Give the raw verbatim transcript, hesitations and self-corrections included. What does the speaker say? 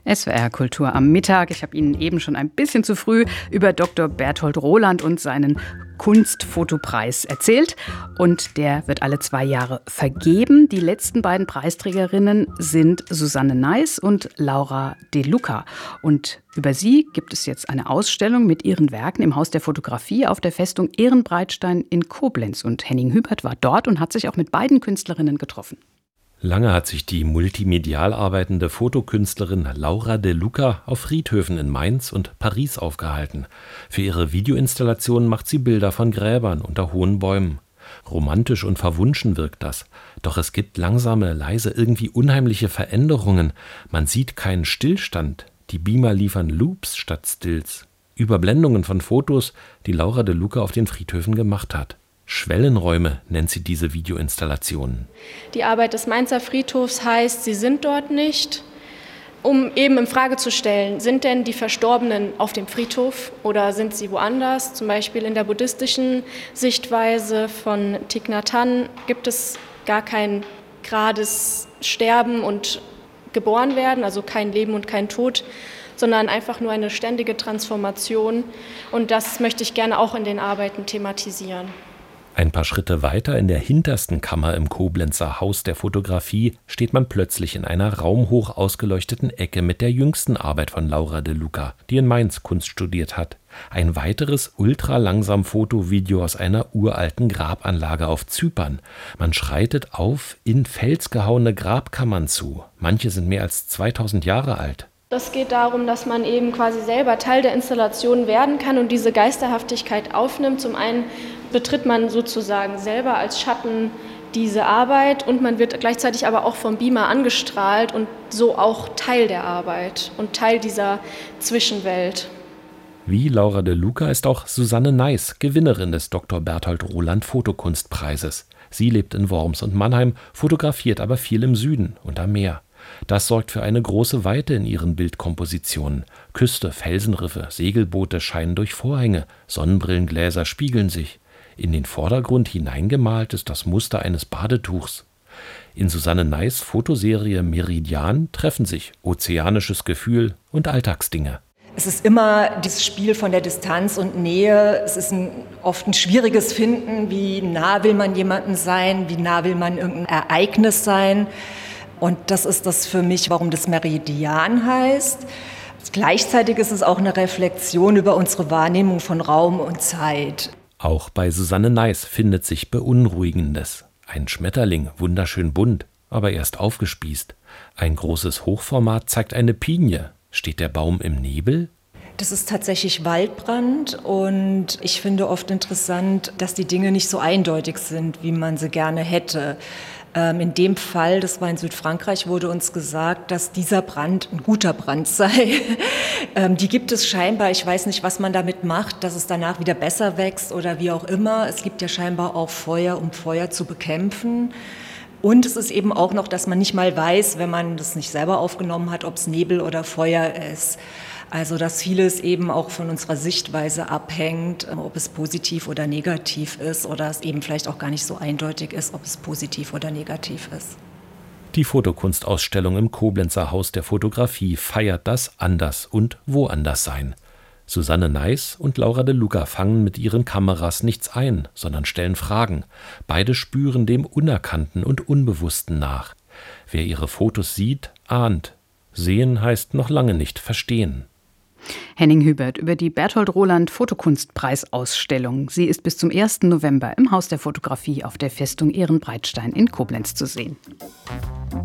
S W R Kultur am Mittag. Ich habe Ihnen eben schon ein bisschen zu früh über Doktor Berthold Roland und seinen Kunstfotopreis erzählt. Und der wird alle zwei Jahre vergeben. Die letzten beiden Preisträgerinnen sind Susanne Neiss und Laura De Luca. Und über sie gibt es jetzt eine Ausstellung mit ihren Werken im Haus der Fotografie auf der Festung Ehrenbreitstein in Koblenz. Und Henning Hübert war dort und hat sich auch mit beiden Künstlerinnen getroffen. Lange hat sich die multimedial arbeitende Fotokünstlerin Laura De Luca auf Friedhöfen in Mainz und Paris aufgehalten. Für ihre Videoinstallationen macht sie Bilder von Gräbern unter hohen Bäumen. Romantisch und verwunschen wirkt das. Doch es gibt langsame, leise, irgendwie unheimliche Veränderungen. Man sieht keinen Stillstand. Die Beamer liefern Loops statt Stills. Überblendungen von Fotos, die Laura De Luca auf den Friedhöfen gemacht hat. Schwellenräume nennt sie diese Videoinstallationen. Die Arbeit des Mainzer Friedhofs heißt, sie sind dort nicht, um eben in Frage zu stellen, sind denn die Verstorbenen auf dem Friedhof oder sind sie woanders? Zum Beispiel in der buddhistischen Sichtweise von Thich Nhat Hanh gibt es gar kein gerades Sterben und geboren werden, also kein Leben und kein Tod, sondern einfach nur eine ständige Transformation. Und das möchte ich gerne auch in den Arbeiten thematisieren. Ein paar Schritte weiter in der hintersten Kammer im Koblenzer Haus der Fotografie steht man plötzlich in einer raumhoch ausgeleuchteten Ecke mit der jüngsten Arbeit von Laura De Luca, die in Mainz Kunst studiert hat. Ein weiteres ultralangsam Fotovideo aus einer uralten Grabanlage auf Zypern. Man schreitet auf in felsgehauene Grabkammern zu. Manche sind mehr als zweitausend Jahre alt. Es geht darum, dass man eben quasi selber Teil der Installation werden kann und diese Geisterhaftigkeit aufnimmt. Zum einen betritt man sozusagen selber als Schatten diese Arbeit und man wird gleichzeitig aber auch vom Beamer angestrahlt und so auch Teil der Arbeit und Teil dieser Zwischenwelt. Wie Laura De Luca ist auch Susanne Neiss Gewinnerin des Doktor Berthold Roland Fotokunstpreises. Sie lebt in Worms und Mannheim, fotografiert aber viel im Süden und am Meer. Das sorgt für eine große Weite in ihren Bildkompositionen. Küste, Felsenriffe, Segelboote scheinen durch Vorhänge, Sonnenbrillengläser spiegeln sich. In den Vordergrund hineingemalt ist das Muster eines Badetuchs. In Susanne Neiss' Fotoserie Meridian treffen sich ozeanisches Gefühl und Alltagsdinge. Es ist immer dieses Spiel von der Distanz und Nähe. Es ist ein, oft ein schwieriges Finden, wie nah will man jemanden sein, wie nah will man irgendein Ereignis sein. Und das ist das für mich, warum das Meridian heißt. Gleichzeitig ist es auch eine Reflexion über unsere Wahrnehmung von Raum und Zeit. Auch bei Susanne Neiss findet sich Beunruhigendes. Ein Schmetterling, wunderschön bunt, aber erst aufgespießt. Ein großes Hochformat zeigt eine Pinie. Steht der Baum im Nebel? Das ist tatsächlich Waldbrand und ich finde oft interessant, dass die Dinge nicht so eindeutig sind, wie man sie gerne hätte. Ähm, in dem Fall, das war in Südfrankreich, wurde uns gesagt, dass dieser Brand ein guter Brand sei. ähm, die gibt es scheinbar, ich weiß nicht, was man damit macht, dass es danach wieder besser wächst oder wie auch immer. Es gibt ja scheinbar auch Feuer, um Feuer zu bekämpfen. Und es ist eben auch noch, dass man nicht mal weiß, wenn man das nicht selber aufgenommen hat, ob es Nebel oder Feuer ist. Also dass vieles eben auch von unserer Sichtweise abhängt, ob es positiv oder negativ ist oder es eben vielleicht auch gar nicht so eindeutig ist, ob es positiv oder negativ ist. Die Fotokunstausstellung im Koblenzer Haus der Fotografie feiert das Anders- und Woanderssein. Susanne Neiss und Laura De Luca fangen mit ihren Kameras nichts ein, sondern stellen Fragen. Beide spüren dem Unerkannten und Unbewussten nach. Wer ihre Fotos sieht, ahnt. Sehen heißt noch lange nicht verstehen. Henning Hübert über die Berthold Roland Fotokunstpreisausstellung. Sie ist bis zum ersten November im Haus der Fotografie auf der Festung Ehrenbreitstein in Koblenz zu sehen.